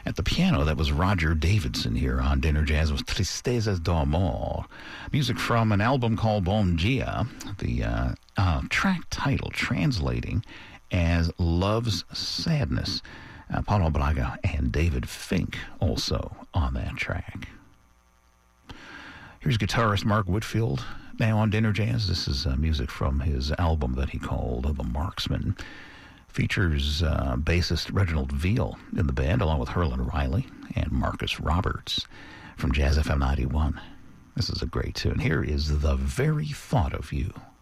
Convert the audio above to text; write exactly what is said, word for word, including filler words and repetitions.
At the piano, that was Roger Davidson here on Dinner Jazz with Tristezas d'Amor. Music from an album called Bon Dia. The uh, uh, track title translating as Love's Sadness. Uh, Paulo Braga and David Fink also on that track. Here's guitarist Mark Whitfield now on Dinner Jazz. This is uh, music from his album that he called The Marksman. Features uh, bassist Reginald Veal in the band, along with Herlin Riley and Marcus Roberts from Jazz F M ninety-one. This is a great tune. Here is The Very Thought of You.